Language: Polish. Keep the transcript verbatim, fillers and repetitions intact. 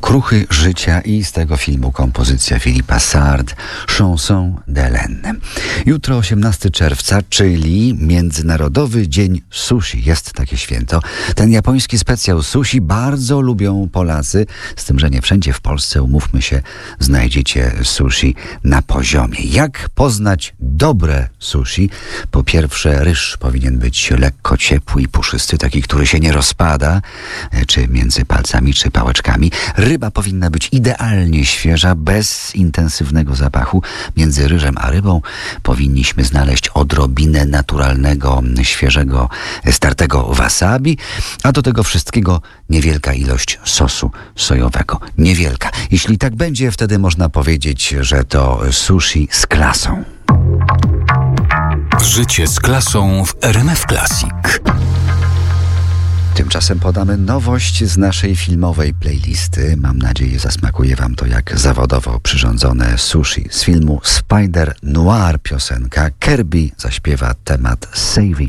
Okruchy życia i z tego filmu kompozycja Philippa Sard, Chanson d'Hélène. Jutro osiemnastego czerwca, czyli Międzynarodowy Dzień Sushi. Jest takie święto. Ten japoński specjał sushi bardzo lubią Polacy, z tym, że nie wszędzie w Polsce, umówmy się, znajdziecie sushi na poziomie. Jak poznać dobre sushi? Po pierwsze, ryż powinien być lekko ciepły i puszysty, taki, który się nie rozpada, czy między palcami, czy pałeczkami. Ryba powinna być idealnie świeża, bez intensywnego zapachu. Między ryżem a rybą powinniśmy znaleźć odrobinę naturalnego, świeżego, startego wasabi, a do tego wszystkiego niewielka ilość sosu sojowego. Niewielka. Jeśli tak będzie, wtedy można powiedzieć, że to sushi z klasą. Życie z klasą w R M F Classic. Tymczasem podamy nowość z naszej filmowej playlisty. Mam nadzieję, zasmakuje wam to jak zawodowo przyrządzone sushi. Z filmu Spider Noir piosenka. Kirby zaśpiewa temat Saving